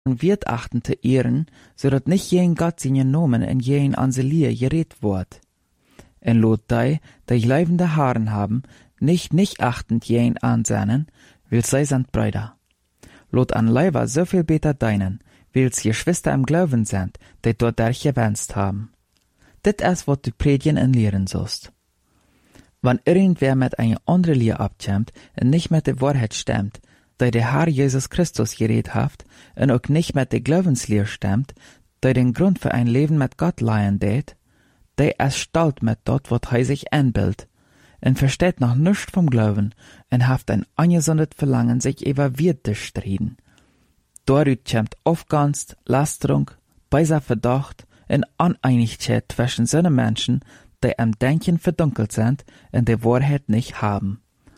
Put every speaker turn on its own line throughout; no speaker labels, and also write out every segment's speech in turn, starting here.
wird achten te ehren, zodat nicht jeden Gott seine Nomen en jeden an se Lier geredet wordt. En lot die leibende Haaren haben, nicht achtend jeden ansehnen, will sei sant Brüder. Lot an Leiber so viel beter deinen, wills je Schwester im Glauben sind, die dort derch gewünscht haben. Dit is wat du predigen en lehren sollst. Wann irgendwer mit einer andere Lier abkämmt und nicht mit der Wahrheit stimmt, die der Herr Jesus Christus geredet hat, und auch nicht mit der Glaubenslehr stimmt, die den Grund für ein Leben mit Gott leihen tät, die ist stolz mit dort, wat er sich einbildet, und versteht noch nichts vom Glauben, und hat ein angesundet Verlangen, sich über Wirt zu streiten. Dadurch kämmt Aufganst, Lasterung, beiser Verdacht und Uneinigkeit zwischen seinen Menschen, die am Denken verdunkelt sind und die Wahrheit nicht haben.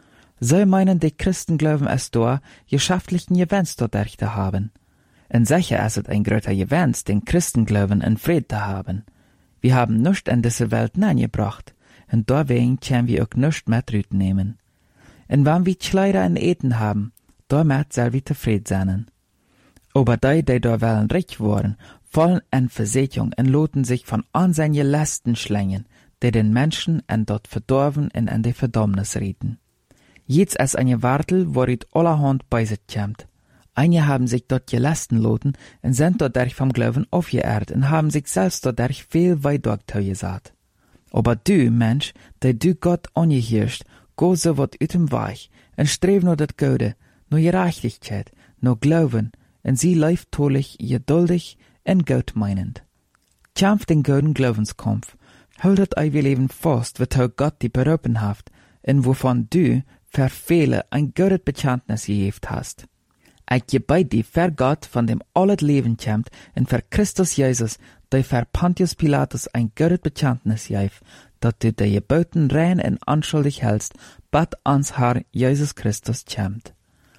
Sie meinen, die Christen glauben es da, geschäftlichen Gewinst dadurch zu haben. Und sicher ist es ein größer Gewinst, den Christen glauben, in Frieden zu haben. Wir haben nichts in diese Welt gebracht, und deswegen können wir auch nichts mit nehmen. Und wenn wir Kleider und Eten haben, damit soll wir zufrieden sein. Aber die da wollen reich worden, fallen in Versicherung und loten sich von ansehnlichen Lasten schlängen, die den Menschen en dort verdorven en in die Verdammnis rieten. Jetzt ist eine Wartel, worit allerhand bei sich kämmt. Einige haben sich dort gelasten loten und sind dadurch vom Glauben aufgeehrt und haben sich selbst dadurch viel weit durchgesagt. Aber du, Mensch, der du Gott angehirrscht, go so wat ut dem Weich und streb nur das Gute, nur Gerechtigkeit, nur Glauben, und sie läuft tolich, geduldig und gut meinend. Kämpft den guten Glaubenskampf, haltet euer Leben fast, wat Gott die berufen haft, und wovon du für viele ein gutes Bekenntnis gegeben hast. Ich gebet die für Gott, von dem alles Leben kommt, und für Christus Jesus, der für Pontius Pilatus ein gutes Bekenntnis gegeben, dass du die Geboten rein und unschuldig hältst, bis ans Herr Jesus Christus kommt.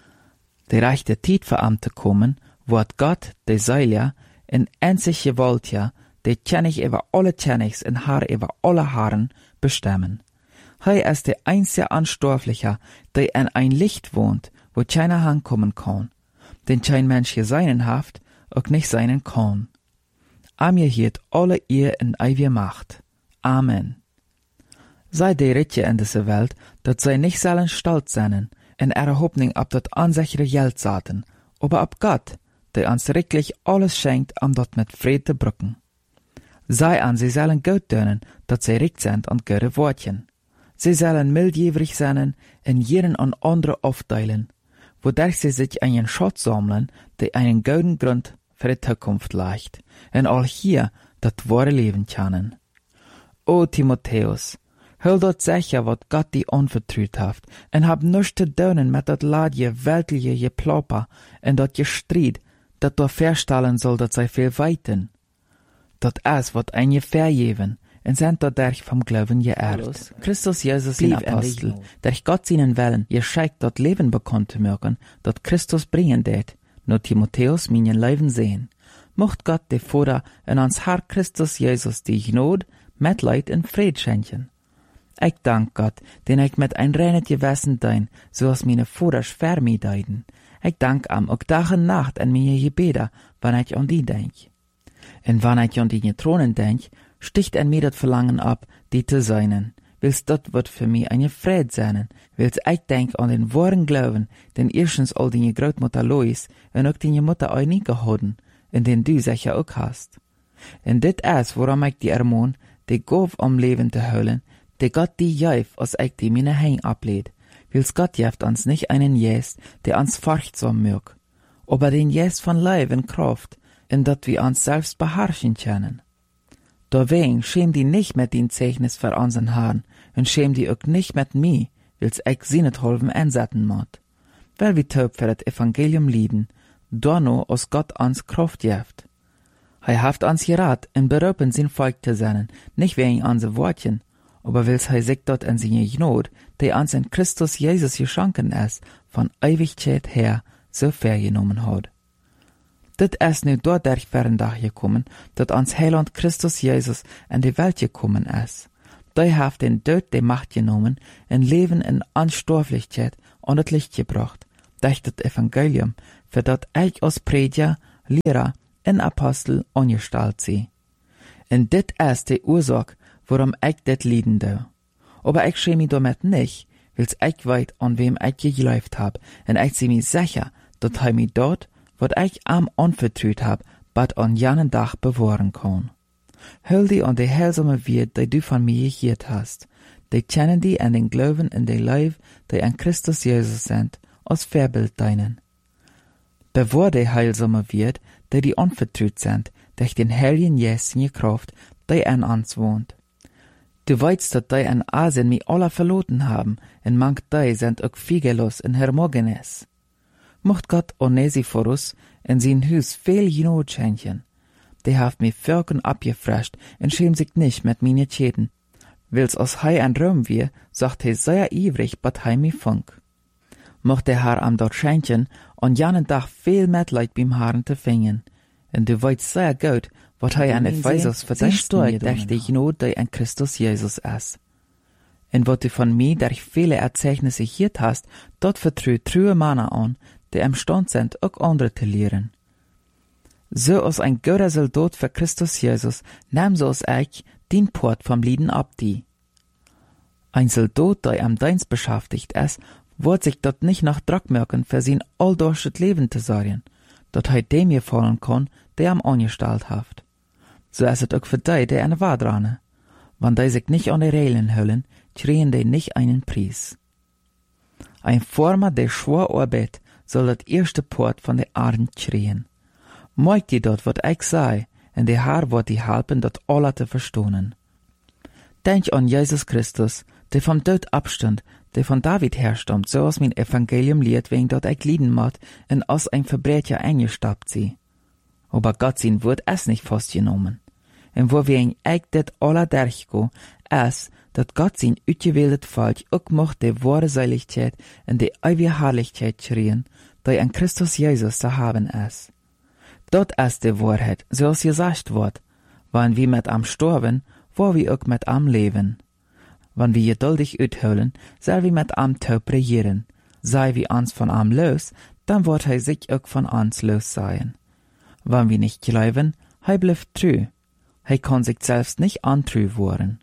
Die rechte Zeit für am zu kommen, wird Gott, der Säulia, in einzig gewollt ja, der König über alle Königs und Herr über alle Herren bestimmen. Er ist der einzige Anstorfliche, der in ein Licht wohnt, wo keiner ankommen kann, den kein Mensch seinen haft, auch nicht seinen kann. Mir hielt alle ihr in ewige Macht. Amen. Sei die Ritje in dieser Welt, dat sei nicht sollen stolz sein, in ihrer Hoffnung ab dat ansichere Geld saten, aber ab Gott, der uns wirklich alles schenkt, dort mit Friede zu brücken. Sei an, sie sollen gut tun, dat sie richt sind und gute Wortchen. Sie sollen mildjährig sein, in jeden an andere aufteilen, wodurch sie sich einen Schatz sammeln, der einen guten Grund für die Zukunft legt, und all hier das wahre Leben können. O Timotheus, hör dort sicher, wat Gott die anvertraut hat, und hab nichts zu tun mit dat ladje weltliche Geplapper und dat Gestreit, dat du verstellen soll, dat sei viel weiten. Dat is wat ein vergeben, und sind dadurch vom Glauben geehrt. Christus Jesus, den Apostel, durch Gott seinen Willen, ihr scheikt dort Leben bekannt zu mögen, dat Christus bringen det, nur Timotheus meinen Leben sehen. Mocht Gott de Vater und ans Herr Christus Jesus die Gnade, Mitleid und Fried schenken. Ich dank Gott, den ich mit ein reines Gewissen dein, so als meine Vaters für mich deiden. Ich dank am auch Tag und Nacht an meine Gebete, wenn ich an die denk. Und wenn ich an die Thronen denk, sticht an mir das Verlangen ab, die zu seinen. Willst dort wird für mich eine Fried sein, willst ich denk an den wahren Glauben, den erstens all die Großmutter Lois und auch die Mutter Eini gehoden, in den du sicher auch hast. Und dit ist, worum ich die ermahn, die Gauf am Leben zu holen, die Gott die jäf, als ich die meine Hein ablehnt. Willst Gott jäft uns nicht einen Jes, der uns furchtsam mög, aber den Jes von Leib und Kraft, in dat wir uns selbst beherrschen können. Deswegen schäm die nicht mit den Zeichnis für unseren Herrn und schäm die auch nicht mit mir, will's ich sie nicht helfen einsetzen mod. Weil wir taub für das Evangelium lieben, donno aus Gott uns Kraft jäft. Haft uns gerat, in berufen sein Volk zu sein, nicht wegen unser Wortchen, aber will's sich dort in seine Gnade, die uns in Christus Jesus geschenken ist, von Ewigkeit her so vergenommen hat. Dit ist nu dadurch Dach gekommen, dat uns Heiland Christus Jesus in die Welt gekommen ist. Der hat den Tod die Macht genommen, ein Leben in Anstorflichkeit und das Licht gebracht, durch das Evangelium, für dat ich als Prediger Lehrer en Apostel ongestalt sie. En dit is de oorzaak waarom ik dit lieden doe. Aber ik schäme mich damit nicht, wils ik weet an wem ik geglaubt hab, en ik zie mich sicher, dat hij mich dort, wat ik am anvertraut hab, bad an janen Dach bewahren kann. Hul die an de heilsame Wert, die du von mir gehiert hast, die kennen die en den Glauben in de Leib, die an Christus Jesus sind, als Vorbild deinen. Bewahr die heilsame Wert, die anvertraut sind, durch den Heiligen Geist in je Kraft, die in uns wohnt. Du weißt, dass die in Asien mich alle verloren haben, und manch die sind auch Fiegelos in Hermogenes. Mocht Gott Onesiphorus in sein Haus viel Genot schenken. Die haft mich Völkern abgefrescht und schämt sich nicht mit meine Schäden. Wils aus hei an Rom wir, sagt he sehr ivrig, bat hei mich funk. Mocht der Herr am dort schenken, und janen Tag viel Mitleid beim Herrn te fingen. Und du weißt sehr gut, wat hei an Ephesus verdienst durch die Genot, die an Christus Jesus ist. Und wat du von mir durch viele Erzeugnisse hiert hast, dort vertraut true Männer an, die imstand sind, auch andere zu lehren. So als ein guter Soldat für Christus Jesus, nahm so als ich den Port vom Lieden ab die. Ein Soldat, der am Dienst beschäftigt ist, wird sich dort nicht nach Druck merken, für sein alldurches Leben zu sorgen, dort er dem gefallen kann, der am angestellt haft. So ist es auch für die, die eine Wahl dran. Wenn die sich nicht an die Regeln hüllen, kriegen die nicht einen Preis. Ein Former, der schwer arbeitet, soll das erste Port von der Erde kriegen. Mag die dort, wat ich sei, und der Herr wird die helfen, dat alle zu verstehen. Denk an Jesus Christus, der vom Tod abstand, der von David herstammt, so als mein Evangelium lehrt, wegen dat ich lieden mat, und als ein Verbrecher eingestappt sie. Aber Gott sein Wort ist nicht festgenommen. Und wo wir in ich dit alle durchgehen, ist, dat Gott sein utgewähltes Volk auch macht die wahre Seiligkeit und die ewige Herrlichkeit schreien, die in Christus Jesus zu haben ist. Dort ist die Wahrheit, zoals gesagt wird, wenn wir mit am sterben, wo wir auch mit am leben. Wenn wir geduldig uitholen, soll wir mit am taub regieren. Sei wir uns von am los, dann wird er sich auch von uns los sein. Wenn wir nicht glauben, er bleibt treu. Er kann sich selbst nicht antreu werden.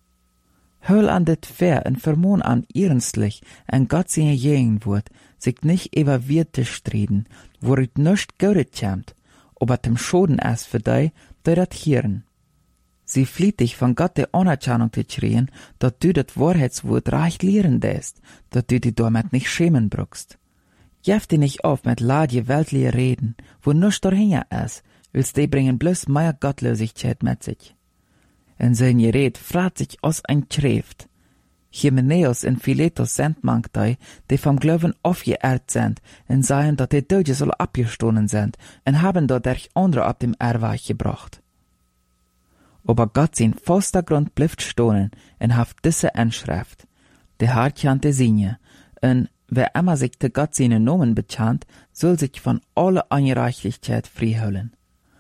Hol an dit fair und vermohn an ernstlich, en Gott seine Jegen wird, sich nicht über Wirt zu streden, wo es nicht Gutes kommt, aber dem Schoden ist für die dat hören. Sie flieht dich von Gott der Anerkennung zu schreien, dass du das Wahrheitswort recht lehren lässt, dass du dich damit nicht schämen brauchst. Jef dich nicht auf mit ladje weltliche Reden, wo nichts dahinter ist, willst die bringen bloß mehr Gottlosigkeit mit sich. In sein Gerät fragt sich aus ein Schrift. Hymenäus und Philetus sind manch die vom Glauben aufgeehrt sind, und sagen, dass die Deutsche soll abgestohlen sind, und haben dadurch andere ab dem Erweich gebracht. Aber Gott sein fester Grund bleibt stohlen, und hat diese Inschrift. Der Herr kennt die Sinne, und wer immer sich der Gott seinen Namen bekannt, soll sich von aller Unreichlichkeit freiholen.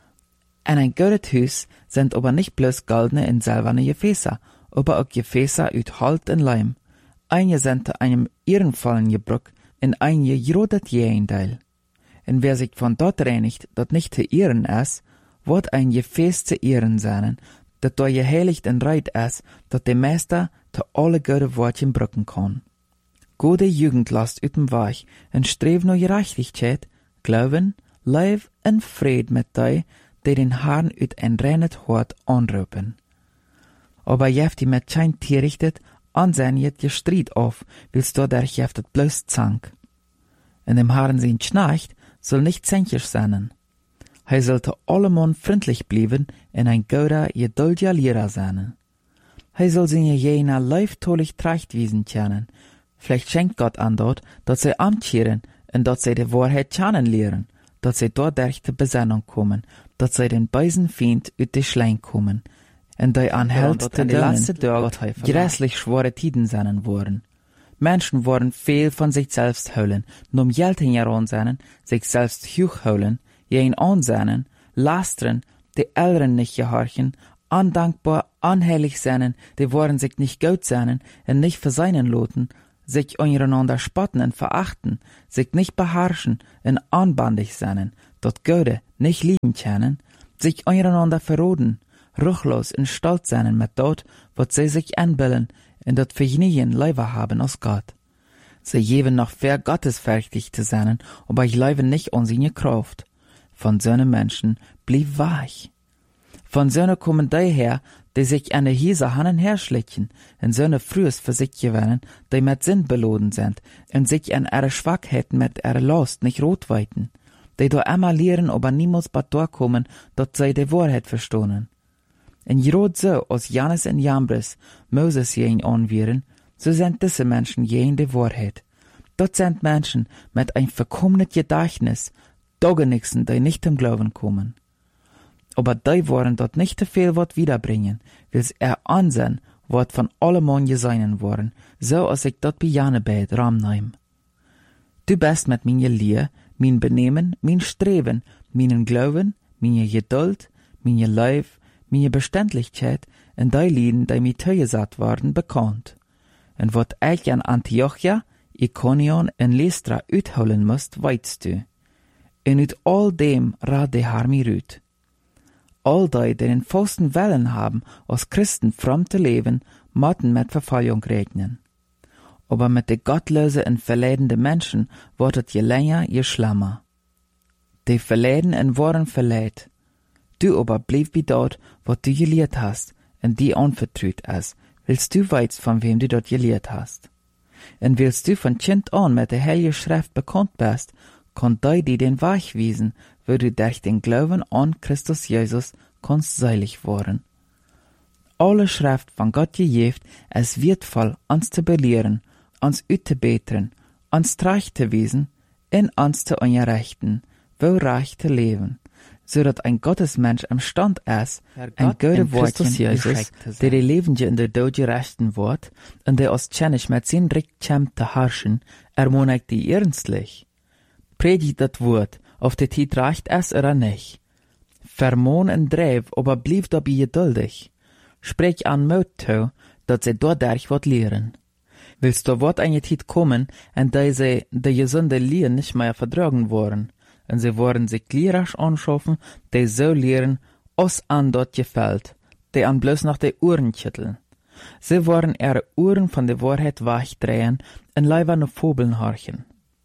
In ein gutes Haus sind aber nicht bloß goldene und silberne Gefäße, aber auch Gefäße aus Holz und Leim. Einige sind einem ehrenvollen Gebruch und einige gerodet Gegenteil. Und wer sich von dort reinigt, dat nicht zu ehren ist, wird ein Gefäß zu ehren sein, dat da geheiligt und reit ist, dat der Meister zu alle gute Wortchen brücken kann. Gute Jugend lasst üten Weich und strebt nur Gerechtigkeit, Glauben, Leib und Fried mit die den Herrn üt ein reines Hort anrufen. Aber jeft die mit Schein tierrichtet, ansehen jet je Streit auf, willst du der jeftet bloß Zank. In dem Herrn sein Schnarcht soll nicht zänkisch sein. Er sollte allemann freundlich bleiben und ein guter, geduldiger Lehrer sein. Er soll seine jener leiftolich Trachtwiesen kennen. Vielleicht schenkt Gott an dort, dass sie amtieren und dass sie die Wahrheit kennenlernen, dass sie dort durch die Besinnung kommen, dass sie den bösen Feind ut die Schlein kommen, und die anhält, dass die letzte Tage grässlich schwere Tiden sein worden. Menschen wollen viel von sich selbst holen, nur Geld heran sein, sich selbst hochholen, jeden ansehen, lastern, die Älteren nicht gehorchen, undankbar, unheilig sein, die wollen sich nicht gut sein und nicht verseinen loten, sich untereinander spotten und verachten, sich nicht beherrschen und anbandig sein, dort Gute nicht lieben können, sich einander verroden, ruchlos und stolz sein mit dort, wat sie sich anbillen, und dat vergnügen Leiber haben aus Gott. Sie geben noch fair gottesfürchtig zu sein, aber ich lebe nicht an seine Kraft. Von so einem Menschen blieb weich. Von so einem kommen die her, die sich an der Hiese hannen herschlicken, und so eine frühes für sich gewinnen, die mit Sinn beladen sind, und sich an ihre Schwachheiten mit ihrer Last nicht rotweiten, die da immer lehren, aber niemals bei durchkommen, dass sie die Wahrheit verstehen. Und gerade so, als Jannes und Jambres Moses jen anwieren, so sind diese Menschen jen die Wahrheit. Dort sind Menschen mit ein verkommenen Gedächtnis, Dogenixen, die nicht im Glauben kommen. Aber die wollen dort nicht zu viel Wort wiederbringen, wills ansehen, wat von allem Mann geseinen worden, so als ich dort bei Janebeit ramneim. Du bist mit meine Lehr, mein Benehmen, mein Streben, meinen Glauben, meine Geduld, meine Leib, meine Beständigkeit und die Lieden, die mir zugesagt waren, bekannt. Und wat ich an Antiochia, Iconion und Lystra uitholen musst, weißt du. Und uit all dem rat der Herr mir ut. All die den fasten Wellen haben, als Christen fromm zu leben, motten mit Verfallung regnen. Aber mit den gottlosen und verleidenden Menschen wird es je länger, je schlimmer. Die verleiden und waren verleid. Du aber bleib wie dort, was du gelehrt hast, und die anvertraut ist, willst du weißt, von wem du dort gelehrt hast. Und willst du von Kind an mit der Heilige Schrift bekannt bist, kann die den Weg wiesen, wo du durch den Glauben an Christus Jesus kannst seilig worden. Alle Schrift von Gott gegeben, es wertvoll, uns zu belehren, uns auszubessern, uns recht zu wiesen, in uns zu unterrichten, wo recht zu leben, so dass ein Gottesmensch imstand ist, ein gute Wortchen Jesus, der die Lebende in der Tod gerechten wird, und der uns tschennig mit sein Recht kämmt zu herrschen, ermutigt die ernstlich. Predigt das Wort, auf der Zeit reicht es oder nicht. Vermohn und dreib, aber blieb dabei geduldig. Sprech an Mut zu, dass sie dadurch wat lehren. Willst du wat eine Zeit kommen, und da sie die gesunde Lehren nicht mehr vertragen wollen, und sie wollen sich lehrerisch anschaffen, die so lehren, os an dort gefällt, die an bloß noch die Ohren schütteln. Sie wollen ihre Ohren von der Wahrheit wegdrehen und lieber nur Fabeln horchen.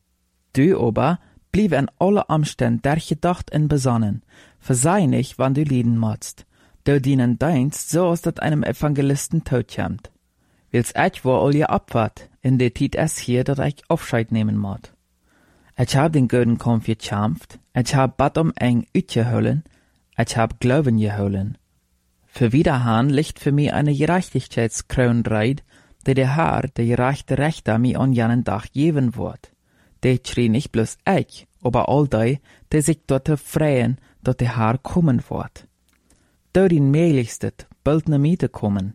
Du aber, blieb in alle Umständen der gedacht und besonnen, versei nicht, wann du lieden magst. Du dienen deinst, so als dat einem Evangelisten tot kommt. Wils ich wo all je abwart, in der Zeit es hier, dat ich Aufscheid nehmen mag. Ich hab den guten Kampf gekämpft, ich hab Bad eng uitgeholen, ich hab Glauben geholen. Für Wiederhahn liegt für mich eine Gerechtigkeitskronreit, die der Herr, der gerechte Richter, mir an jenen Tag geben wird. Die schrie nicht bloß ich, aber all die sich dort freuen, dass der Herr kommen wird. Dort in mählichstet, bald ne Miete kommen.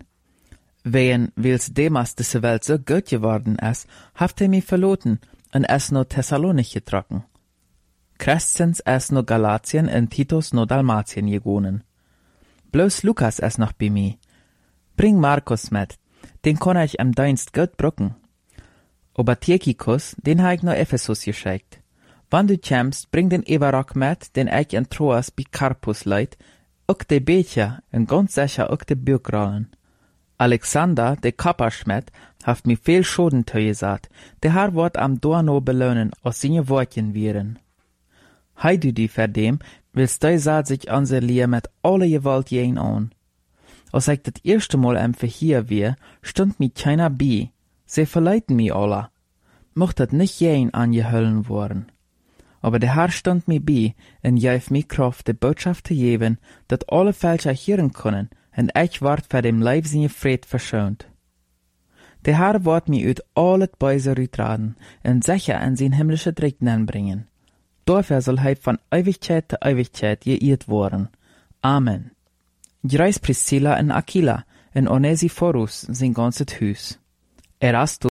Wen wils demas diese Welt so gut geworden ist, habt mich verloren und es no Thessalonich getrocken. Crescens es no Galatien und Titus no Dalmatien gegonen. Bloß Lukas es noch bei mir. Bring Markus mit, den kann ich am Dienst gut brücken. Aber Tychicus, den ha ich no Ephesus geschickt. Wann du kämst, bring den Eberrock mit, den ich in Troas bei Carpus leit, auch de Becher und ganz sicher auch de Bürgrollen. Alexander, de Kapperschmidt, haft mir viel Schoden gesagt. Der Herr wird am Dorno belohnen, aus seine Wortchen wieren. Hei du die verdem, willst du saat sich unser Lier mit alle Gewalt jen an. Als ich das erste Mal einfach hier wir, stund mir keiner bei. Sie verleiten mich alle. Mocht das nicht jen angehöllen worden. Aber der Herr stand mir bei und gab mir Kraft, die Botschaft zu geben, dass alle Fälscher hören können, und ich ward für dem Leib seine Fried verschont. Der Herr wird mir uit alles Böse rütraden und sicher an sein himmlische Regnen bringen. Dafür soll er von Ewigkeit zu Ewigkeit geehrt worden. Amen. Grüß Priscilla und Aquila und Onesiphorus sein ganzes Haus. Erastus